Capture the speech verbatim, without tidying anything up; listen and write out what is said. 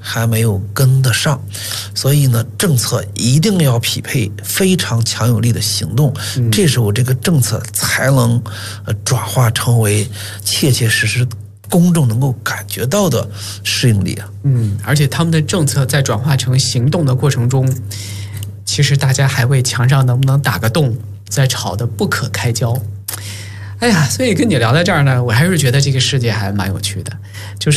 还没有跟得上，所以呢，政策一定要匹配非常强有力的行动， 嗯、 这时候这个政策才能呃转化成为切切实实公众能够感觉到的适应力啊。 嗯，而且他们的政策在转化成行动的过程中，其实大家还为墙上能不能打个洞在吵得不可开交。哎呀，所以跟你聊到这儿呢，我还是觉得这个世界还蛮有趣的，就是